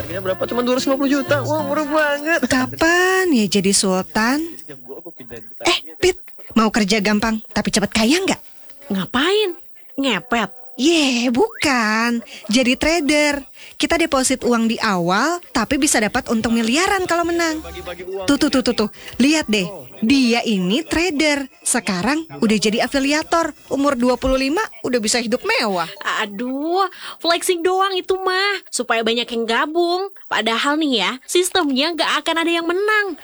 Harganya berapa? Cuma 250 juta. Wah, murah banget. Kapan ya jadi sultan? Pit, mau kerja gampang tapi cepat kaya nggak? Ngapain? Ngepet. Bukan. Jadi trader. Kita deposit uang di awal, tapi bisa dapat untung miliaran kalau menang. Tuh. Lihat deh. Dia ini trader. Sekarang udah jadi afiliator. Umur 25 udah bisa hidup mewah. Aduh, flexing doang itu mah. Supaya banyak yang gabung. Padahal nih ya, sistemnya gak akan ada yang menang.